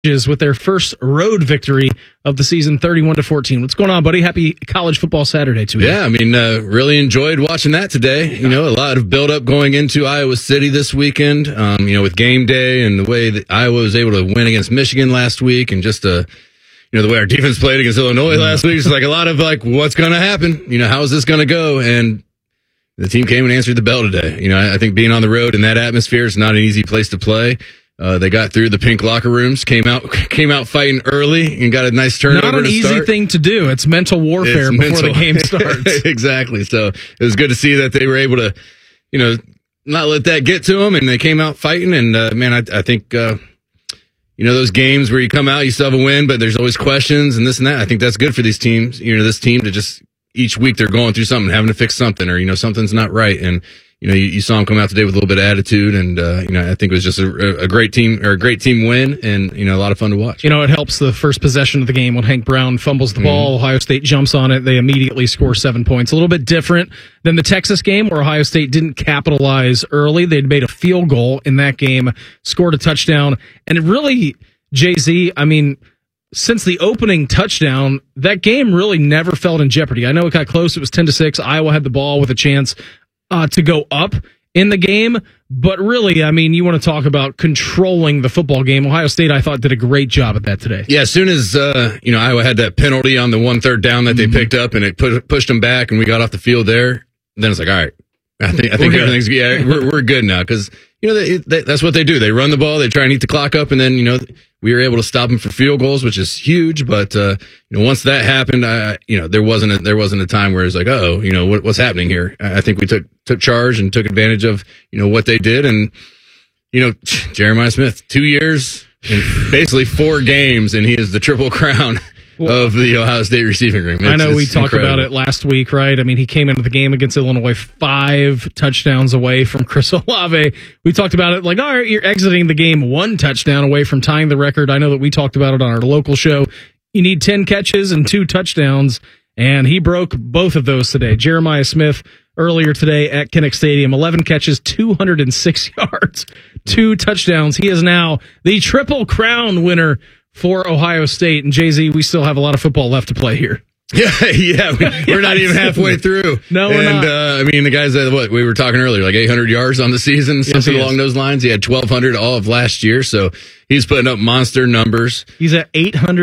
with their first road victory of the season, 31-14. What's going on, buddy? Happy College Football Saturday to you. Yeah, I mean, really enjoyed watching that today. You know, a lot of build-up going into Iowa City this weekend, with game day and the way that Iowa was able to win against Michigan last week, and just, the way our defense played against Illinois last week. It's like a lot of, what's going to happen? How is this going to go? And the team came and answered the bell today. I think being on the road in that atmosphere is not an easy place to play. They got through the pink locker rooms, came out fighting early, and got a nice turnover. Not an easy thing to do. It's mental warfare before the game starts. Exactly. So it was good to see that they were able to, not let that get to them, and they came out fighting. And I think those games where you come out, you still have a win, but there's always questions and this and that. I think that's good for these teams. This team to just each week they're going through something, having to fix something, or something's not right, and. You saw him come out today with a little bit of attitude, and I think it was just a great team win, and a lot of fun to watch. It helps the first possession of the game when Hank Brown fumbles the ball. Ohio State jumps on it. They immediately score 7 points. A little bit different than the Texas game, where Ohio State didn't capitalize early. They'd made a field goal in that game, scored a touchdown, and it really, Jay-Z, since the opening touchdown, that game really never felt in jeopardy. I know it got close. It was 10-6. Iowa had the ball with a chance to go up in the game. But really, you want to talk about controlling the football game. Ohio State, I thought, did a great job at that today. Yeah, as soon as, Iowa had that penalty on the 1 3rd down that they picked up, and it pushed them back, and we got off the field there, then it's like, all right, I think everything's, we're good now. Because, that's what they do. They run the ball, they try and eat the clock up, and then, we were able to stop them for field goals, which is huge. But, once that happened, there wasn't a time where it's like, what's happening here? I think we took charge and took advantage of, what they did. And, Jeremiah Smith, 2 years and basically 4 games, and he is the Triple Crown of the Ohio State receiving room. I know we talked about it last week, right? He came into the game against Illinois 5 touchdowns away from Chris Olave. We talked about it all right, you're exiting the game 1 touchdown away from tying the record. I know that we talked about it on our local show. You need 10 catches and 2 touchdowns, and he broke both of those today. Jeremiah Smith earlier today at Kinnick Stadium, 11 catches, 206 yards, 2 touchdowns. He is now the Triple Crown winner for Ohio State. And Jay-Z, we still have a lot of football left to play here. Yeah, we're not even halfway through. No, we're not. The guys that we were talking earlier, 800 yards on the season, something along those lines. He had 1,200 all of last year, so he's putting up monster numbers. He's at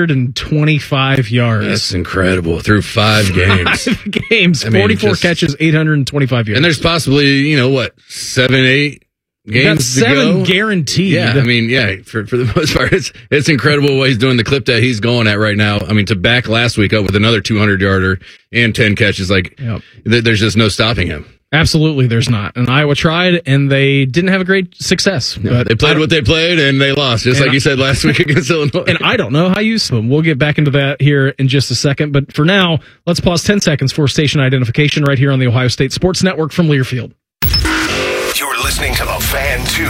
825 yards. That's incredible through 5 games. 5 games, 44 catches, 825 yards. And there's possibly 7, 8 games to 7 guaranteed. Yeah, for the most part, it's incredible what he's doing. The clip that he's going at right now. To back last week up with another 200-yarder and 10 catches, there's just no stopping him. Absolutely, there's not. And Iowa tried, and they didn't have a great success. No, they played what they played, and they lost, just like you said last week against Illinois. And I don't know how you swim. We'll get back into that here in just a second. But for now, let's pause 10 seconds for station identification right here on the Ohio State Sports Network from Learfield. You're listening to The Fan 2,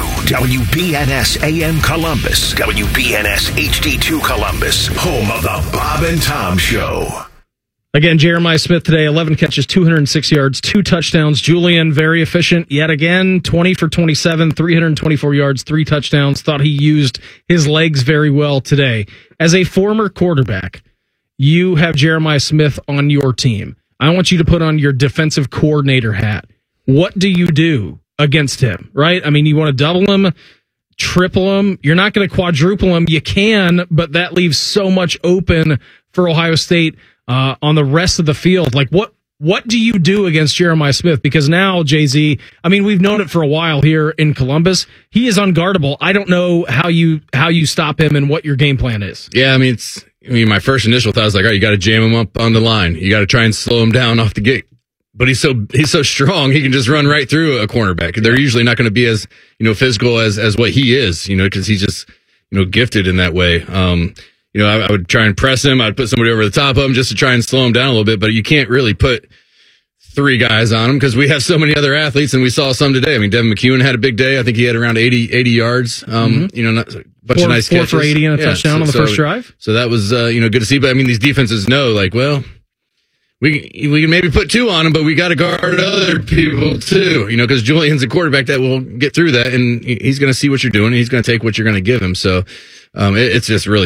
WBNS AM Columbus, WBNS HD2 Columbus, home of the Bob and Tom Show. Again, Jeremiah Smith today, 11 catches, 206 yards, 2 touchdowns. Julian, very efficient yet again, 20 for 27, 324 yards, 3 touchdowns. Thought he used his legs very well today. As a former quarterback, you have Jeremiah Smith on your team. I want you to put on your defensive coordinator hat. What do you do against him, right? You want to double him, triple him. You're not going to quadruple him. You can, but that leaves so much open for Ohio State on the rest of the field. What do you do against Jeremiah Smith? Because now, Jay-Z, we've known it for a while here in Columbus. He is unguardable. I don't know how you stop him and what your game plan is. Yeah, my first initial thought was all right, you got to jam him up on the line. You got to try and slow him down off the gate. But he's so strong, he can just run right through a cornerback. They're usually not going to be as, physical as what he is, because he's just, gifted in that way. I would try and press him. I'd put somebody over the top of him just to try and slow him down a little bit, but you can't really put 3 guys on him because we have so many other athletes, and we saw some today. Devin McEwen had a big day. I think he had around 80 yards. Not a bunch of nice catches. 4 for 80 and a touchdown on the first drive. So that was, good to see. But these defenses know, we can maybe put 2 on him, but we got to guard other people too, because Julian's a quarterback that will get through that, and he's going to see what you're doing, and he's going to take what you're going to give him. So it's just really